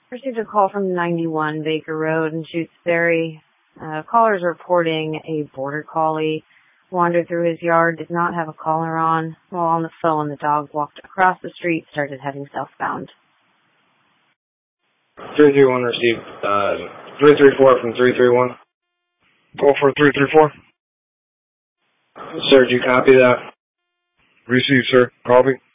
Received a call from 91 Baker Road in Shutesbury. Caller's reporting a border collie wandered through his yard, did not have a collar on. While on the phone, the dog walked across the street, started heading southbound. 331 received 334 from 331. Call for 334. Sir, do you copy that? Received, sir. Copy.